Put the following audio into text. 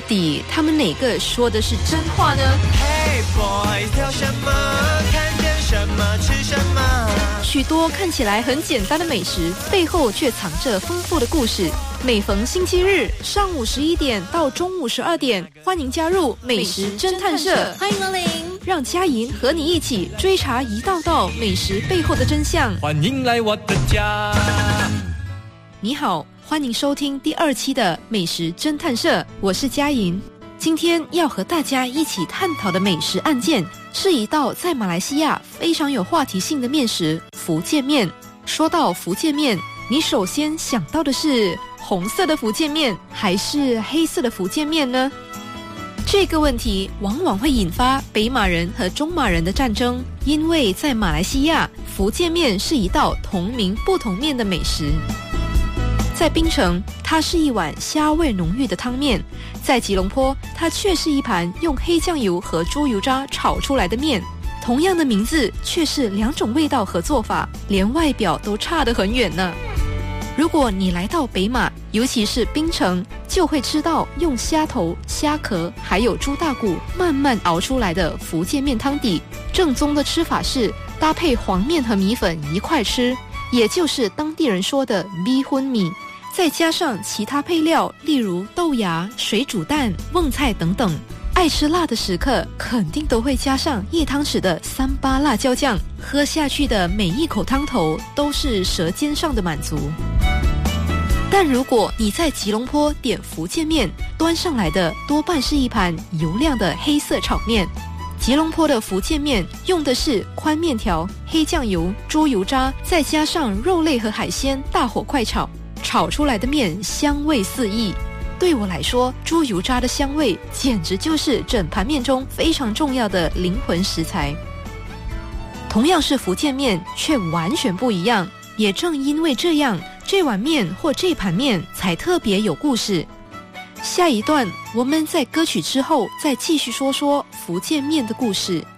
底他们哪个说的是真话呢？ Hey boys， 挑什么？看见什么吃什么？ 许多看起来很简单的美食，背后却藏着丰富的故事。每逢星期日上午11点到中午12点，欢迎加入美食侦探社， 欢迎光临， 让佳莹和你一起追查一道道美食背后的真相。 欢迎来我的家。 你好，欢迎收听第2期的美食侦探社，我是佳莹。今天要和大家一起探讨的美食案件，是一道在马来西亚非常有话题性的面食——福建面。说到福建面，你首先想到的是红色的福建面，还是黑色的福建面呢？这个问题往往会引发北马人和中马人的战争，因为在马来西亚，福建面是一道同名不同面的美食。在槟城，它是一碗虾味浓郁的汤面；在吉隆坡，它却是一盘用黑酱油和猪油渣炒出来的面。同样的名字，却是2种味道和做法，连外表都差得很远呢。如果你来到北马，尤其是槟城，就会吃到用虾头、虾壳还有猪大骨慢慢熬出来的福建面汤底。正宗的吃法是搭配黄面和米粉一块吃，也就是当地人说的米粉米，再加上其他配料，例如豆芽、水煮蛋、瓮菜等等。爱吃辣的食客肯定都会加上1汤匙的3-8辣椒酱，喝下去的每一口汤头都是舌尖上的满足。但如果你在吉隆坡点福建面，端上来的多半是一盘油亮的黑色炒面。吉隆坡的福建面用的是宽面条、黑酱油、猪油渣，再加上肉类和海鲜，大火快炒，炒出来的面香味四溢。对我来说，猪油渣的香味简直就是整盘面中非常重要的灵魂食材。同样是福建面，却完全不一样。也正因为这样，这碗面或这盘面才特别有故事。下一段，我们在歌曲之后再继续说说福建面的故事。